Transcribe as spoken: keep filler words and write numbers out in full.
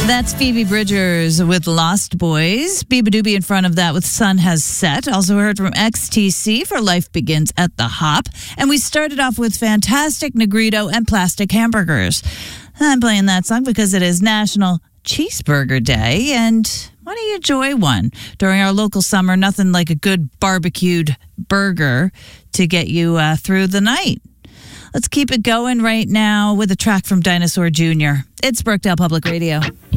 That's Phoebe Bridgers with Lost Boys. Biba Doobie in front of that with Sun Has Set. Also heard from X T C for Life Begins at the Hop. And we started off with Fantastic Negrito and Plastic Hamburgers. I'm playing that song because it is National Cheeseburger Day, and why don't you enjoy one? During our local summer, nothing like a good barbecued burger to get you uh, through the night. Let's keep it going right now with a track from Dinosaur Junior It's Brookdale Public Radio.